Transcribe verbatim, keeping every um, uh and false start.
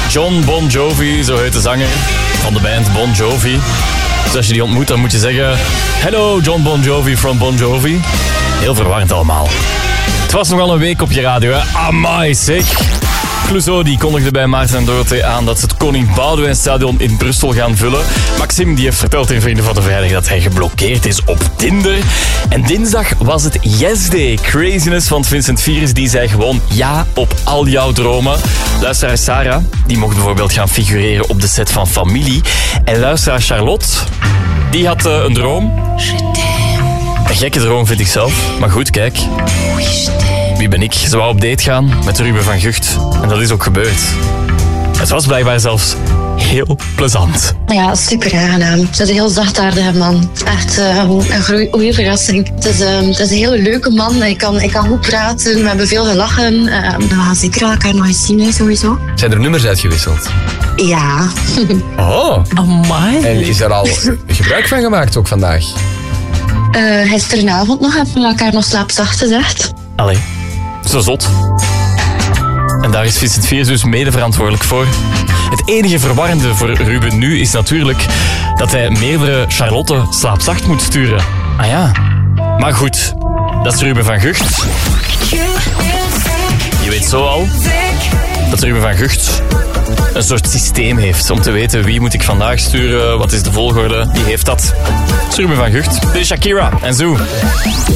John Bon Jovi, zo heet de zanger van de band Bon Jovi. Dus als je die ontmoet, dan moet je zeggen... Hello, John Bon Jovi from Bon Jovi. Heel verwarrend allemaal. Het was nogal een week op je radio, hè. Amai, zeg. Clouseau die kondigde bij Maarten en Dorothee aan dat ze het Koning Boudewijn Stadion in Brussel gaan vullen. Maxime die heeft verteld in Vrienden van de Vrijdag dat hij geblokkeerd is op Tinder. En dinsdag was het Yes Day. Craziness van Vincent Virus die zei gewoon ja op al jouw dromen. Luisteraar Sarah, die mocht bijvoorbeeld gaan figureren op de set van Familie. En luisteraar Charlotte, die had uh, een droom. Een gekke droom vind ik zelf. Maar goed, kijk. Wie ben ik? Ze wou op date gaan met Ruben van Gucht. En dat is ook gebeurd. Het was blijkbaar zelfs heel plezant. Ja, super aangenaam. Het is een heel zachtaardige man. Echt uh, een goede verrassing. Het is, uh, het is een hele leuke man. Ik kan, ik kan goed praten. We hebben veel gelachen. Uh, we gaan zeker elkaar nog eens zien, hè, sowieso. Zijn er nummers uitgewisseld? Ja. Oh. Amai. En is er al gebruik van gemaakt ook vandaag? Uh, gisteravond nog hebben we elkaar nog slaapzacht gezegd. Allee, zo zot. En daar is Vincent Virus dus mede verantwoordelijk voor. Het enige verwarrende voor Ruben nu is natuurlijk dat hij meerdere Charlotte slaapzacht moet sturen. Ah ja. Maar goed, dat is Ruben van Gucht. Je weet zo al dat Ruben van Gucht een soort systeem heeft om te weten wie moet ik vandaag sturen, wat is de volgorde. Die heeft dat. Dat is Ruben van Gucht. Dit is Shakira en Zoo.